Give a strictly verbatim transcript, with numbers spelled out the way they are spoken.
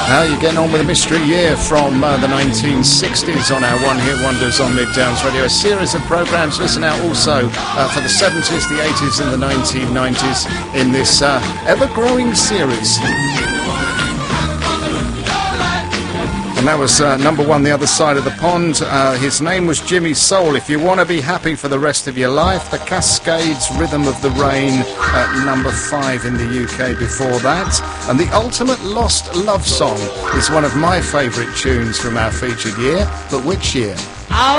How are you getting on with a mystery year from uh, the nineteen sixties on our One Hit Wonders on Mid Downs Radio? A series of programmes. Listen out also uh, for the seventies, the eighties and the nineteen nineties in this uh, ever-growing series. And that was uh, number one, The Other Side of the Pond. Uh, his name was Jimmy Soul. If you want to be happy for the rest of your life, The Cascades, Rhythm of the Rain, uh, number five in the U K before that. And The Ultimate Lost Love Song is one of my favourite tunes from our featured year. But which year?